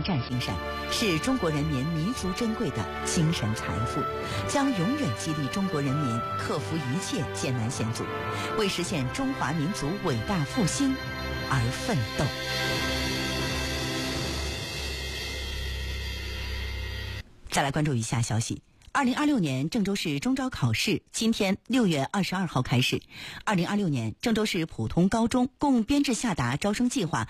一战精神，是中国人民弥足珍贵的精神财富，将永远激励中国人民克服一切艰难险阻，为实现中华民族伟大复兴而奋斗。再来关注一下消息。2026年郑州市中招考试今天6月22号开始。2026年郑州市普通高中共编制下达招生计划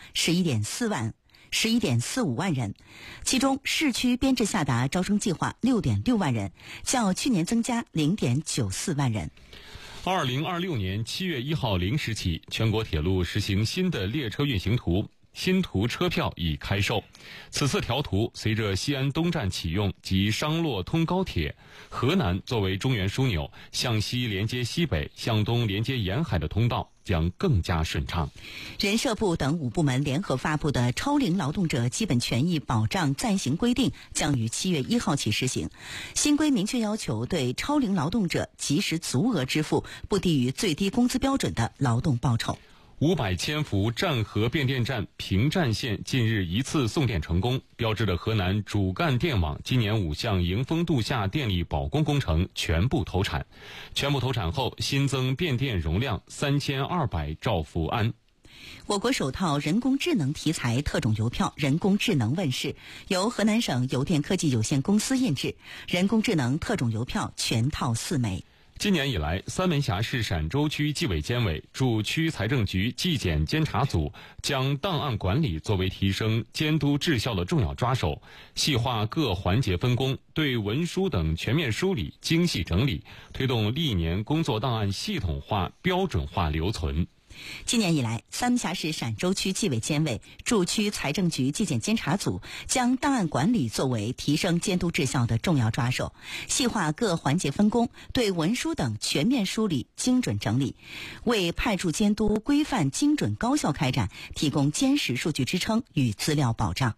11.45万人，其中市区编制下达招生计划6.6万人，较去年增加0.94万人。 2026年7月1号0时起，全国铁路实行新的列车运行图。新图车票已开售，此次调图随着西安东站启用及商洛通高铁，河南作为中原枢纽，向西连接西北，向东连接沿海的通道将更加顺畅。 人社部等5部门联合发布的超龄劳动者基本权益保障暂行规定将于7月1号起施行。新规明确要求对超龄劳动者及时足额支付不低于最低工资标准的劳动报酬。 500千伏占河变电站平占线近日一次送电成功，标志着河南主干电网今年5项迎峰度夏电力保供工程全部投产。全部投产后，新增变电容量3200兆伏安。 我国首套人工智能题材特种邮票人工智能问世，由河南省邮电科技有限公司印制，人工智能特种邮票全套4枚。 今年以来，三门峡市陕州区纪委监委驻区财政局纪检监察组将档案管理作为提升监督治效的重要抓手，细化各环节分工，对文书等全面梳理、精细整理，推动历年工作档案系统化、标准化留存。 今年以来，三门峡市陕州区纪委监委驻区财政局纪检监察组将档案管理作为提升监督治效的重要抓手，细化各环节分工，对文书等全面梳理、精准整理，为派驻监督规范、精准、高效开展提供坚实数据支撑与资料保障。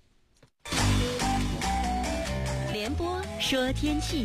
联播说天气。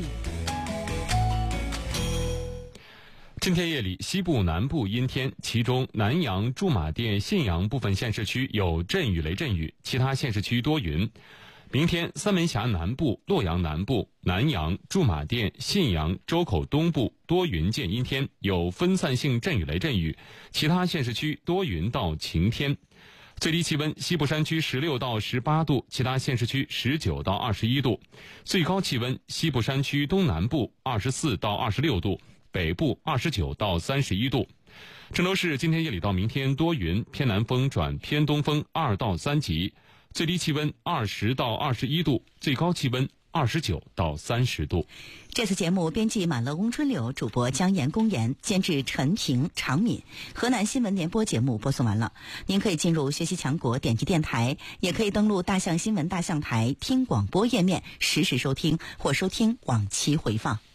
今天夜里，西部、南部阴天，其中南阳、驻马店、信阳部分县市区有阵雨、雷阵雨，其他县市区多云。明天，三门峡南部、洛阳南部、南阳、驻马店、信阳、周口东部多云见阴天，有分散性阵雨、雷阵雨，其他县市区多云到晴天。最低气温，西部山区16到18度，其他县市区19到21度。最高气温，西部山区东南部24到26度。北部29到31度。郑州市今天夜里到明天多云，偏南风转偏东风2到3级，最低气温20到21度，最高气温29到30度。 这次节目编辑满乐翁春柳，主播姜岩、公岩，监制陈平、常敏。河南新闻联播节目播送完了，您可以进入学习强国点击电台，也可以登录大象新闻大象台听广播页面实时收听或收听往期回放。